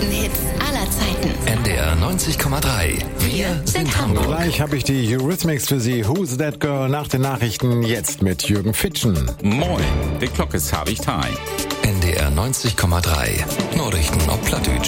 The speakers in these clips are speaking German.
größten Hits aller Zeiten. NDR 90,3. Wir sind Hamburg. Gleich habe ich die Eurythmics für Sie. Who's That Girl? Nach den Nachrichten jetzt mit Jürgen Fitschen. Moin, die Glocke ist habe ich time. NDR 90,3. Nachrichten auf Plattdeutsch.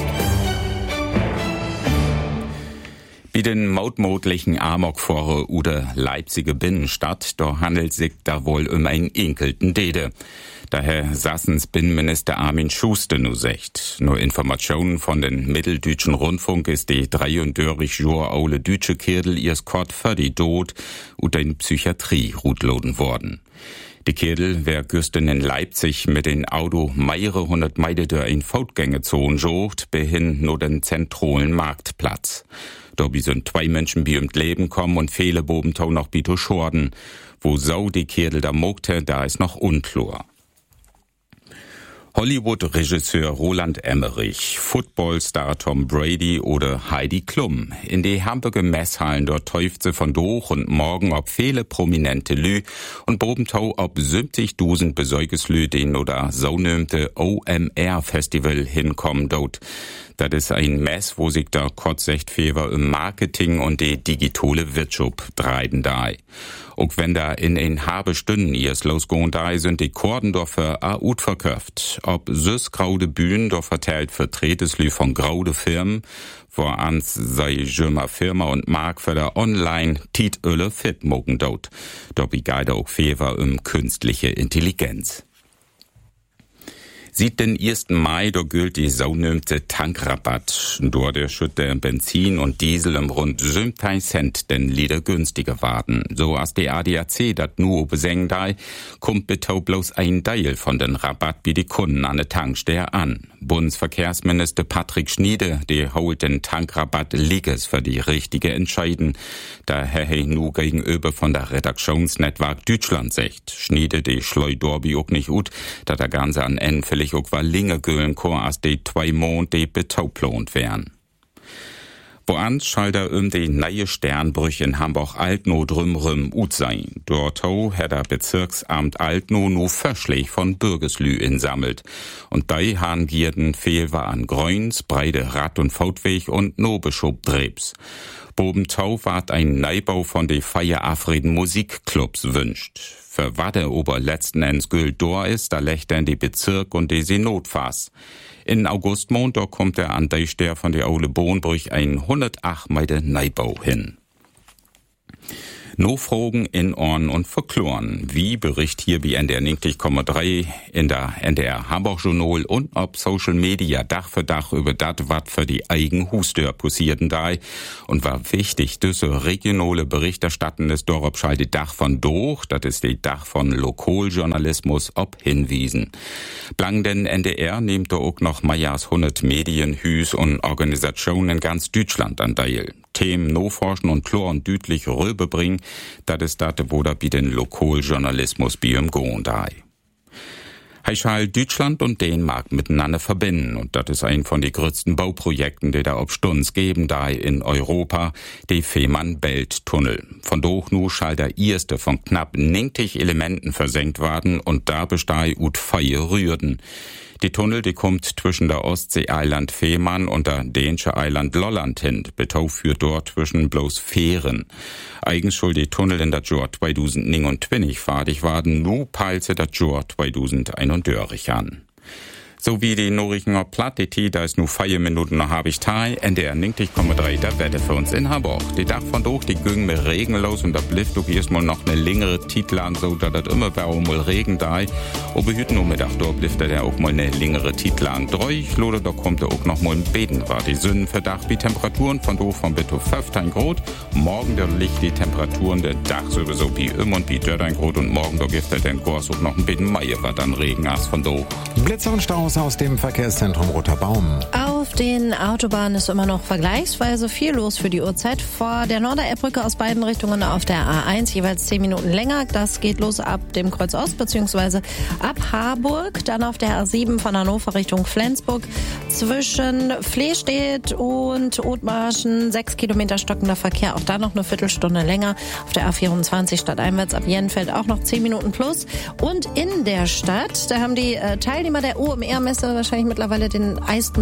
Bei den mautmodlichen Amokfore oder Leipziger Binnenstadt, da handelt sich da wohl um einen enkelten Dede. Daher Sassens Binnenminister Armin Schuster nu secht. Nur Informationen von den Mitteldeutschen Rundfunk ist die 33 Jahre alte deutsche Kirdel ihrs Kott für die Tod und in Psychiatrie rutloden worden. Die Kirdel wär güsten in Leipzig mit den Auto mehrere 100 Meter durch ein Fußgängerzone jocht, behin nur den zentralen Marktplatz. Dabei sind 2 Menschen bei ums Leben kommen und viele Bobentau noch bito schorden. Wo so die Kirdel da mogte, da ist noch unklar. Hollywood-Regisseur Roland Emmerich, Footballstar Tom Brady oder Heidi Klum. In die Hamburger Messhallen dort täuft sie von durch und morgen ob viele prominente Lü und Bobentau ob 70.000 Besäugeslü den oder so nömte OMR-Festival hinkommen dort. Das ist ein Mess, wo sich da kurzsecht Fever im Marketing und die digitale Wirtschaft treiben da. Und wenn da in ein halbe Stunden ihrs losgehen da, sind die Kordendorfer a ut verkauft. Ob süß graude Bühnen doch verteilt Vertreteslü von graude Firmen, vorans sei Jömer Firma und Mark für der Online Tietölle fit mogen dort. Dobby geide auch Fever künstliche Intelligenz. Sieht den 1. Mai, da gilt die saunömte Tankrabatt. Dort der schütte Benzin und Diesel rund 17 Cent den Liter günstiger warten. So als die ADAC dat nur beseng dai, kommt betau bloß ein Teil von den Rabatt bei die Kunden an der Tankstelle an. Bundesverkehrsminister Patrick Schniede, der holt den Tankrabatt Liges für die richtige Entscheiden. Da he nu gegenüber von der Redaktionsnetzwerk Deutschland secht. Schniede, die schleu dorbi auch nicht ut, da der ganze an N vielleicht auch war länger güllen als die 2 Monate die betauplont wären. Woans schall da die neue Sternbrüch in Hamburg-Altnow drümrüm ut sein. Dort hat der Bezirksamt Altnow nur Verschläge von Bürgerslü insammelt. Und dei han gierden fehl war an Greuns, breite Rad- und Fautweg und Nobeschub Drebs. Bobentau ward ein Neubau von de Feierafreden Musikclubs wünscht. Für was der ober letzten Endes gilt dor ist, da lächtern die Bezirk und die Synodfass. In Augustmond, da kommt der an der Stelle von der Aule Bohnbrüch ein 108 Meter Neubau hin. No Fragen in Orn und Verkloren. Wie bericht hier wie NDR 90,3 in der NDR Hamburg Journal und ob Social Media Dach für Dach über dat wat für die eigen Hustör passierten da und war wichtig, diese regionale Berichterstatten ist dort schall die Dach von durch, das ist die Dach von Lokaljournalismus ob hinwiesen. Blang den NDR nimmt da auch noch Meyers 100 Medienhüs und Organisationen in ganz Deutschland an teil. Themen no forschen und klar und deutlich rüberbringen, das ist das, wo da bei den Lokaljournalismus bei ihm gehen da. He schall Deutschland und Dänemark miteinander verbinden und das ist ein von den größten Bauprojekten, die da ob Stunds geben da in Europa, die Fehmarn-Belt-Tunnel. Von doch nu schall der erste von knapp 90 Elementen versenkt werden und da bestei ut Feier rührden. Die Tunnel, die kommt zwischen der Ostsee-Eiland Fehmarn und der dänische Eiland Lolland hin. Betau führt dort zwischen bloß Fähren. Eigens soll die Tunnel in der Jahr 2029 fertig werden, nu peilse der Jahr 2031 an. So wie die Nachrichten auf Plattdeutsch, da ist nur 4 Minuten noch habe ich Teil. NDR 90,3, der Wetter für uns in Hamburg. Die Dach von durch, die gingen mir regenlos und da blifft auch erstmal noch eine längere Titel an, so da das immer war mal Regen da. Aber heute nur Mittag, da blifft der auch mal eine längere Titel an. Dreuch, oder da kommt auch noch mal ein Beten, war die Sünden verdacht. Die Temperaturen von durch von bitte 15 Grad. Morgen da liegt die Temperaturen der Dach sowieso wie immer und wie 13 Grad und morgen da gibt den Kurs auch noch ein bisschen mehr, war dann Regen als von durch. Blitzer und Staus aus dem Verkehrszentrum Roter Baum. Auf den Autobahnen ist immer noch vergleichsweise viel los für die Uhrzeit. Vor der Norder-Epp-Brücke aus beiden Richtungen auf der A1 jeweils 10 Minuten länger. Das geht los ab dem Kreuz Ost bzw. ab Harburg. Dann auf der A7 von Hannover Richtung Flensburg. Zwischen Flehstedt und Othmarschen 6 Kilometer stockender Verkehr. Auch da noch eine Viertelstunde länger. Auf der A24 stadteinwärts ab Jenfeld auch noch 10 Minuten plus. Und in der Stadt, da haben die Teilnehmer der OMR-Messe wahrscheinlich mittlerweile den Iced Matcha Latte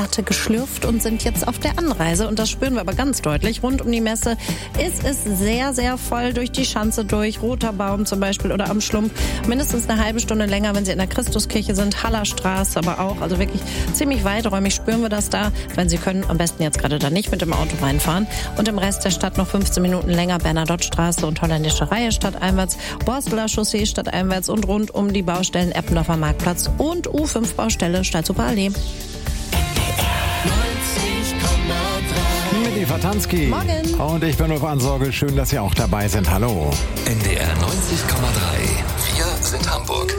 Monate geschlürft und sind jetzt auf der Anreise. Und das spüren wir aber ganz deutlich. Rund um die Messe ist es sehr, sehr voll durch die Schanze durch. Roter Baum zum Beispiel oder am Schlumpf. Mindestens eine halbe Stunde länger, wenn Sie in der Christuskirche sind. Hallerstraße aber auch. Also wirklich ziemlich weiträumig spüren wir das da. Wenn Sie können, am besten jetzt gerade da nicht mit dem Auto reinfahren. Und im Rest der Stadt noch 15 Minuten länger. Bernadotte-Straße und Holländische Reihe stadteinwärts. Borsteler Chaussee stadteinwärts und rund um die Baustellen Eppendorfer Marktplatz und U5-Baustelle Stalzhuber Allee. Mit Eva Tanski. Morgen. Und ich bin auf Ansorge. Schön, dass Sie auch dabei sind. Hallo. NDR 90,3. Wir sind Hamburg.